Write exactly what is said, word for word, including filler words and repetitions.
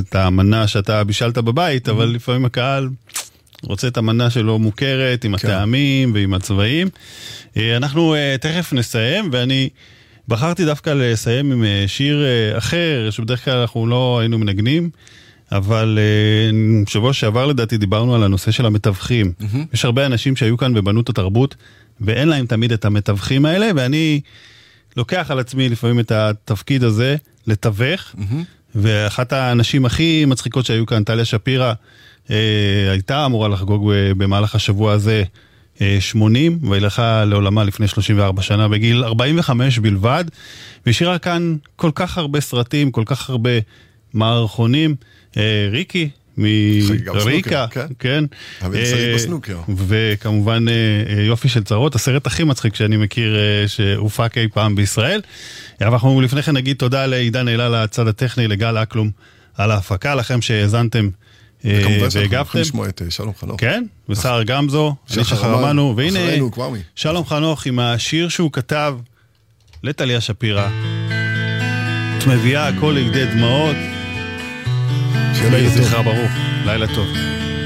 את המנה שאתה בישלת בבית, אבל לפעמים הקהל רוצה את המנה שלו מוכרת, עם הטעמים ועם הצבעים. אנחנו תכף נסיים, ואני בחרתי דווקא לסיים עם שיר אחר, שבדרך כלל אנחנו לא היינו מנגנים, אבל שבוע שעבר לדעתי דיברנו על הנושא של המתווכים. יש הרבה אנשים שהיו כאן ובנו את התרבות, ואין להם תמיד את המתווכים האלה, ואני לוקח על עצמי לפעמים את התפקיד הזה, לתווך, ואחת האנשים הכי מצחיקות שהיו כאן, טליה שפירא, הייתה אמורה לחגוג במהלך השבוע הזה שמונים, והיא הלכה לעולמה לפני שלושים וארבע שנה, בגיל ארבעים וחמש בלבד, והשאירה כאן כל כך הרבה סרטים, כל כך הרבה מערכונים, ריקי, מריקה, כן, וכמובן יופי של צרות, הסרט הכי מצחיק שאני מכיר שהופק אי פעם בישראל. אבל אנחנו לפני כן נגיד תודה לעידן אלה לצד הטכני, לגל אקלום על ההפקה, לכם שהאזנתם וכמובן שאנחנו הולכים לשמוע את שלום חנוך. כן, ושר גמזו, אני שחרמנו, והנה שלום חנוך עם השיר שהוא כתב לטליה שפירא, את מביאה הכל לידי דמעות, יהי זכרה ברוך, לילה טוב.